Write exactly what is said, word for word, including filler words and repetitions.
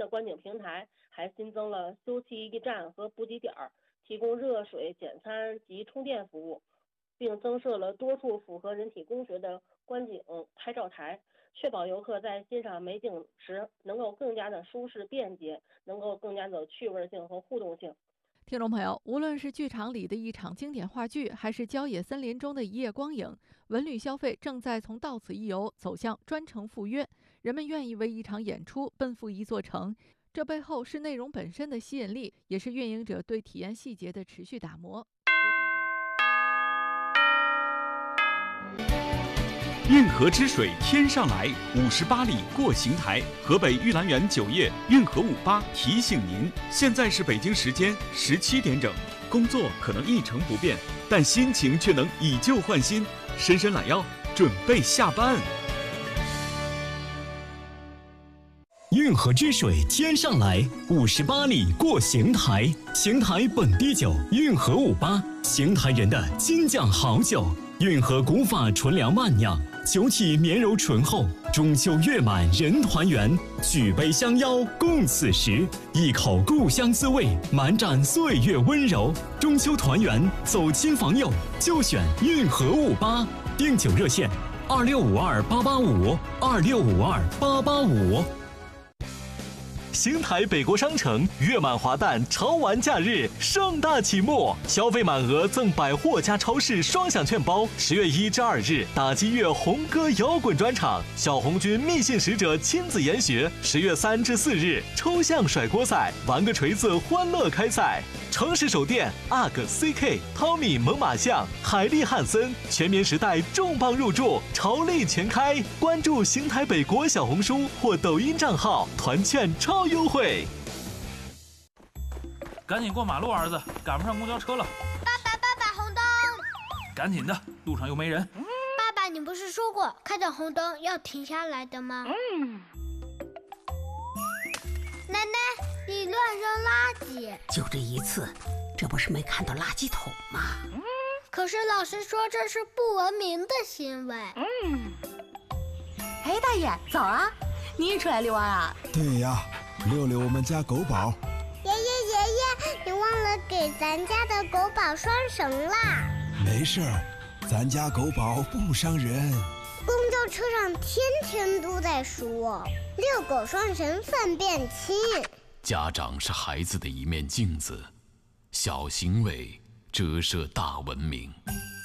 观景平台，还新增了休憩驿站和补给点，提供热水、简餐及充电服务，并增设了多处符合人体工学的观景拍照台，确保游客在欣赏美景时能够更加的舒适便捷，能够更加的趣味性和互动性。 听众朋友，无论是剧场里的一场经典话剧，还是郊野森林中的一夜光影，文旅消费正在从到此一游走向专程赴约。人们愿意为一场演出奔赴一座城，这背后是内容本身的吸引力，也是运营者对体验细节的持续打磨。 运河之水天上来，五十八里过邢台。河北玉兰园酒业运河五八提醒您，现在是北京时间十七点整。工作可能一成不变，但心情却能以旧换新。伸伸懒腰，准备下班。 运河之水天上来，五十八里过邢台。邢台本地酒，运河五八，邢台人的金酱好酒。运河古法纯粮慢酿，酒体绵柔醇厚。中秋月满人团圆，举杯相邀共此时。一口故乡滋味，满盏岁月温柔。中秋团圆，走亲访友，就选运河五八。订酒热线：二六五二八八五，二六五二八八五。 邢台北国商城月满华诞潮玩假日盛大启幕，消费满额赠百货加超市双享券包。十月一至二日，打击乐红歌摇滚专场，小红军密信使者亲子研学。十月三至四日，抽象甩锅赛，玩个锤子欢乐开赛。城市首店 U G C K、汤米猛犸象、海利汉森、全棉时代重磅入驻，潮类全开。关注邢台北国小红书或抖音账号，团券超优惠。 赶紧过马路，儿子，赶不上公交车了。 爸爸，爸爸，红灯！ 赶紧的，路上又没人。 爸爸，你不是说过看见红灯要停下来的吗？嗯。奶奶，你乱扔垃圾。 就这一次，这不是没看到垃圾桶吗？ 嗯。可是老师说这是不文明的行为。 嗯。哎，大爷，早啊！你也出来遛弯啊？ 对呀，遛遛我们家狗宝。 爷爷爷爷，你忘了给咱家的狗宝拴绳啦。 没事儿，咱家狗宝不伤人。 公交车上天天都在说遛狗拴绳粪便轻。 家长是孩子的一面镜子，小行为折射大文明。